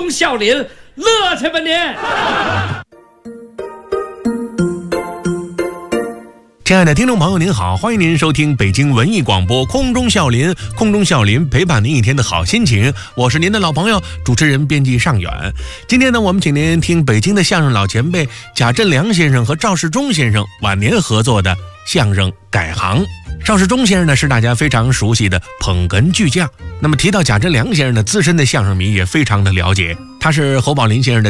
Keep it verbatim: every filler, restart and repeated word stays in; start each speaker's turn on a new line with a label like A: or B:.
A: 中笑林，乐去吧您！
B: 亲爱的听众朋友您好，欢迎您收听北京文艺广播空中笑林，空中笑林陪伴您一天的好心情，我是您的老朋友主持人编辑尚远。今天呢，我们请您听北京的相声老前辈贾振良先生和赵世忠先生晚年合作的相声改行。赵世忠先生呢是大家非常熟悉的捧哏巨匠，那么提到贾振良先生呢，资深的相声迷也非常的了解，他是侯宝林先生的